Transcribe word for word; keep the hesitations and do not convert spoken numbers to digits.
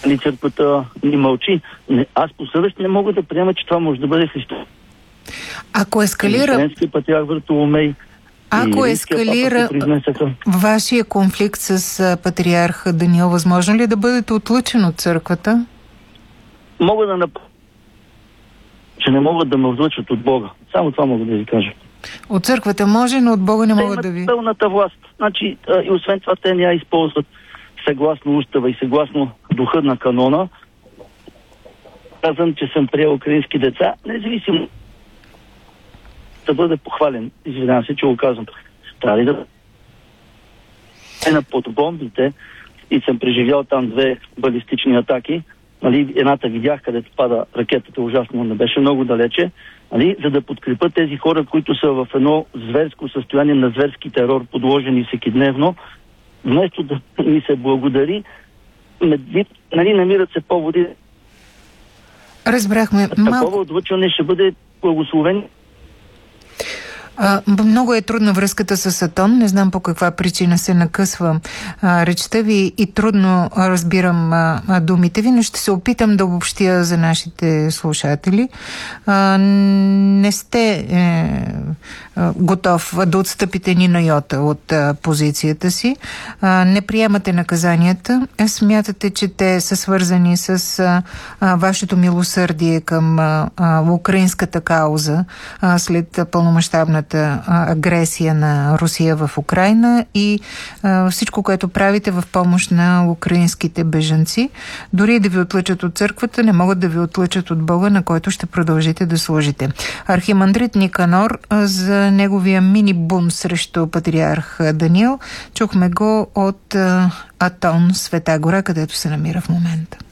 Али църквата ни мълчи. Не, аз по съвест не мога да приема, че това може да бъде Христос. Ако ескалира... Вселенския патриарх Вартоломей. Ако ескалира вашия конфликт с патриарха Даниил, възможно ли да бъдете отлъчен от църквата? Мога да напомня, че не могат да ме отлъчат от Бога. Само това мога да ви кажа. От църквата може, но от Бога не те могат да ви... пълната власт. Значи, и освен това, те не я използват съгласно устава и съгласно духа на канона. Казвам, че съм приел украински деца, независимо да бъде похвален. Извинявам се, че го казвам. Трябва ли да е на подбомбите и съм преживял там две балистични атаки. Нали, едната видях, където пада ракетата, ужасно, не беше много далече, нали, за да подкрепят тези хора, които са в едно зверско състояние на зверски терор, подложени всекидневно, вместо да ми се благодари, нали, намират се поводи. Разбрахме. Такова Малко... отлъчване ще бъде благословен. А, много е трудна връзката с Атон. Не знам по каква причина се накъсва а, речта ви и трудно разбирам а, а, думите ви, но ще се опитам да обобщя за нашите слушатели. А, не сте е, а, готов да отстъпите ни на йота от а, позицията си. А, не приемате наказанията. Смятате, че те са свързани с а, а, вашето милосърдие към а, а, украинската кауза а, след пълномащабната агресия на Русия в Украйна и а, всичко, което правите в помощ на украинските бежанци. Дори да ви отлъчат от църквата, не могат да ви отлъчат от Бога, на който ще продължите да служите. Архимандрит Никанор а, за неговия мини-бум срещу патриарх Даниил. Чухме го от а, Атон, Света гора, където се намира в момента.